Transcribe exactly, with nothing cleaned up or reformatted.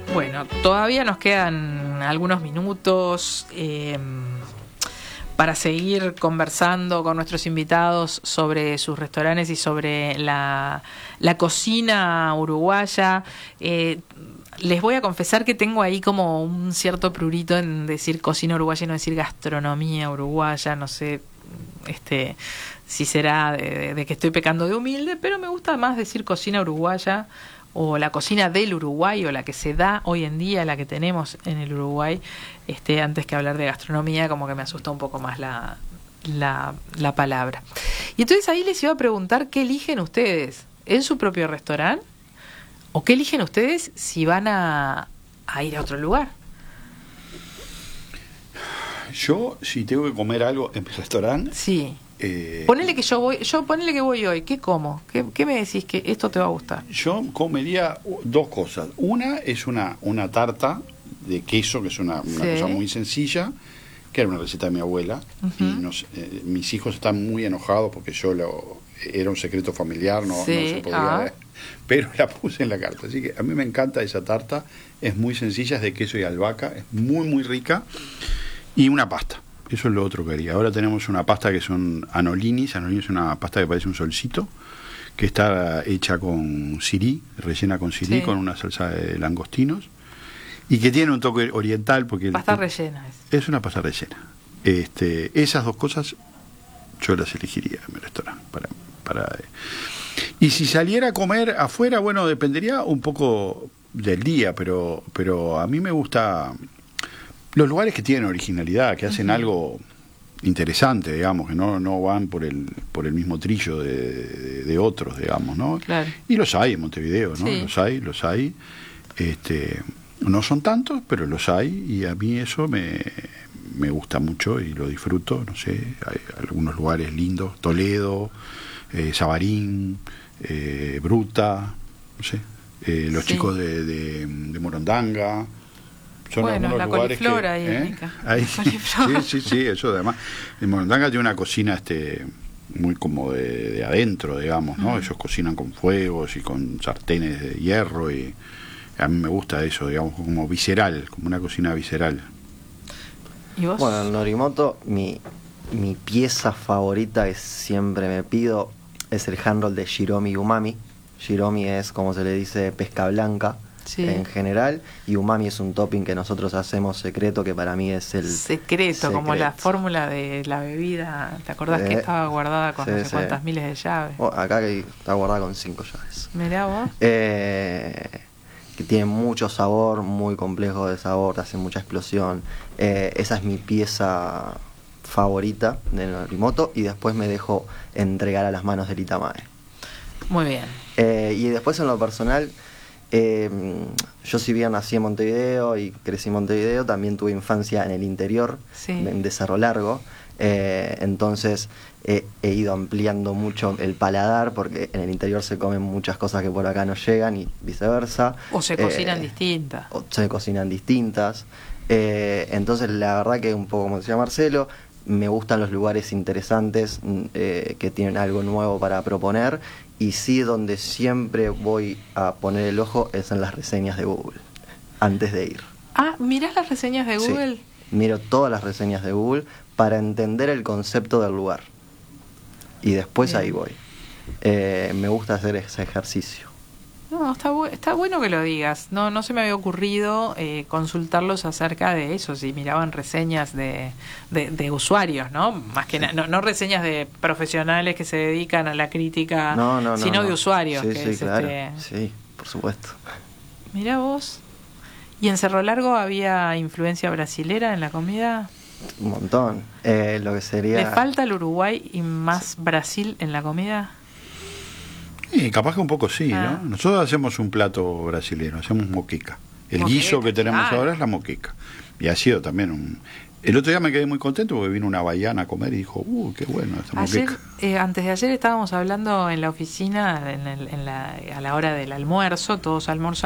Bueno, todavía nos quedan algunos minutos eh, para seguir conversando con nuestros invitados sobre sus restaurantes y sobre la, la cocina uruguaya. Eh, les voy a confesar que tengo ahí como un cierto prurito en decir cocina uruguaya y no decir gastronomía uruguaya. No sé este si será de, de, de que estoy pecando de humilde, pero me gusta más decir cocina uruguaya, o la cocina del Uruguay, o la que se da hoy en día, la que tenemos en el Uruguay, este, antes que hablar de gastronomía, como que me asusta un poco más la, la, la palabra. Y entonces ahí les iba a preguntar, ¿qué eligen ustedes en su propio restaurante? ¿O qué eligen ustedes si van a, a ir a otro lugar? Yo, si tengo que comer algo en mi restaurante... Sí. Eh, ponele que yo voy, yo ponele que voy hoy, ¿qué como? ¿Qué, qué me decís que esto te va a gustar? Yo comería dos cosas. Una es una, una tarta de queso, que es una, una Sí. cosa muy sencilla, que era una receta de mi abuela. Uh-huh. Y nos, eh, mis hijos están muy enojados porque yo lo era un secreto familiar, no, Sí. no se podía Ah. ver, pero la puse en la carta. Así que a mí me encanta esa tarta, es muy sencilla, es de queso y albahaca, es muy muy rica. Y una pasta. Eso es lo otro que haría. Ahora tenemos una pasta que son anolinis. Anolinis es una pasta que parece un solcito, que está hecha con sirí, rellena con sirí, Sí. con una salsa de langostinos, y que tiene un toque oriental. Porque Pasta el, rellena. Es. es una pasta rellena. Este, esas dos cosas yo las elegiría en mi restaurante. Para, para, y si saliera a comer afuera, bueno, dependería un poco del día, pero, pero a mí me gusta... Los lugares que tienen originalidad, que hacen uh-huh. algo interesante, digamos, que no, no van por el por el mismo trillo de, de, de otros, digamos, ¿no? Claro. Y los hay en Montevideo, ¿no? Sí. Los hay, los hay. Este, no son tantos, pero los hay, y a mí eso me, me gusta mucho y lo disfruto. No sé, hay algunos lugares lindos, Toledo, eh, Sabarín, eh, Bruta, no sé, eh, los sí. chicos de, de, de Morondanga. Son bueno, la coliflor que, ahí, ¿eh? ahí sí, sí, sí, eso además. En Morondanga tiene una cocina este muy como de, de adentro, digamos, ¿no? Mm. Ellos cocinan con fuegos y con sartenes de hierro, y a mí me gusta eso, digamos, como visceral, como una cocina visceral. ¿Y vos? Bueno, en Norimoto, mi, mi pieza favorita que siempre me pido es el hand roll de Shiromi Umami. Shiromi es, como se le dice, pesca blanca. Sí. En general, y umami es un topping que nosotros hacemos secreto, que para mí es el secreto, secreto. Como la fórmula de la bebida. ¿Te acordás eh, que estaba guardada con sí, no sé sí. cuántas miles de llaves? Oh, acá que está guardada con cinco llaves. Mirá vos. Eh, que tiene mucho sabor, muy complejo de sabor, hace mucha explosión. Eh, esa es mi pieza favorita de Norimoto, y después me dejo entregar a las manos del Itamae. Muy bien. Eh, y después, en lo personal, Eh, yo, si bien nací en Montevideo y crecí en Montevideo, también tuve infancia en el interior, sí. en de Cerro Largo, eh, entonces eh, he ido ampliando mucho el paladar, porque en el interior se comen muchas cosas que por acá no llegan, y viceversa. O se cocinan eh, distintas. O se cocinan distintas. Eh, entonces, la verdad que, un poco como decía Marcelo, me gustan los lugares interesantes, eh, que tienen algo nuevo para proponer. Y sí, donde siempre voy a poner el ojo es en las reseñas de Google, antes de ir. Ah, ¿mirás las reseñas de Google? Sí, miro todas las reseñas de Google para entender el concepto del lugar. Y después Bien. ahí voy. Eh, me gusta hacer ese ejercicio. No, está, bu- está bueno que lo digas. No, no se me había ocurrido eh, consultarlos acerca de eso, si miraban reseñas de, de, de usuarios, ¿no? Más que sí. na- no, no reseñas de profesionales que se dedican a la crítica, no, no, sino no, de no. usuarios. Sí, que sí, es claro. este... Sí, por supuesto. Mirá vos. ¿Y en Cerro Largo había influencia brasilera en la comida? Un montón. Eh, lo que sería... ¿Le falta el Uruguay y más sí. Brasil en la comida? Sí, capaz que un poco sí, ah. ¿no? Nosotros hacemos un plato brasileño, hacemos moqueca. El moqueca, guiso que tenemos claro. ahora es la moqueca. Y ha sido también un... El otro día me quedé muy contento porque vino una baiana a comer y dijo, uh, qué bueno esta ayer, moqueca. Eh, antes de ayer estábamos hablando en la oficina, en el, en la, a la hora del almuerzo, todos almorzando.